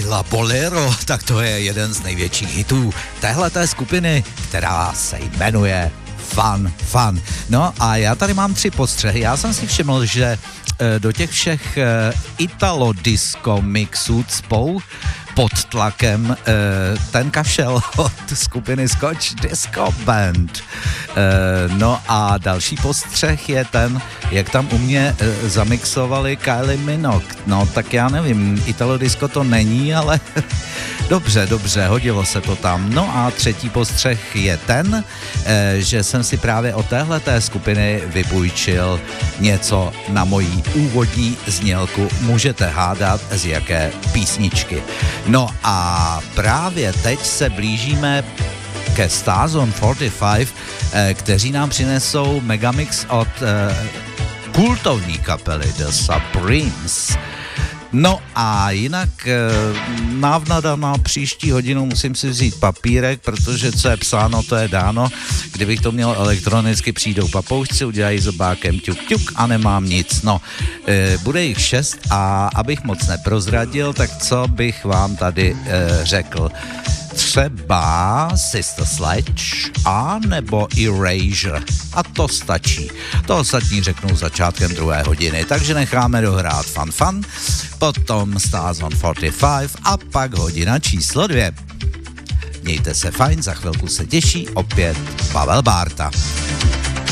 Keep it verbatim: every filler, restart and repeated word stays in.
La Bolero, tak to je jeden z největších hitů téhleté skupiny, která se jmenuje Fun Fun. No a já tady mám tři postřehy. Já jsem si všiml, že do těch všech italo disco mixů cpou pod tlakem ten kašel od skupiny Scotch Disco Band. No a další postřeh je ten, jak tam u mě zamixovali Kylie Minogue. No tak já nevím, italo disco to není, ale dobře, dobře, hodilo se to tam. No a třetí postřeh je ten, že jsem si právě od téhleté skupiny vypůjčil něco na mojí úvodní znělku. Můžete hádat z jaké písničky. No a právě teď se blížíme ke Starzone čtyřicet pět, kteří nám přinesou megamix od kultovní kapely The Supremes. No a jinak návnada na příští hodinu musím si vzít papírek, protože co je psáno, to je dáno. Kdybych to měl elektronicky, přijdou papoušci, udělají zobákem ťuk ťuk a nemám nic. No, bude jich šest a abych moc neprozradil, tak co bych vám tady řekl? Třeba Sister Sledge a nebo Erasure. A to stačí. To ostatní řeknu začátkem druhé hodiny. Takže necháme dohrát Fun Fun, potom Starzone čtyřicet pět a pak hodina číslo dvě. Mějte se fajn, za chvilku se těší opět Pavel Bárta.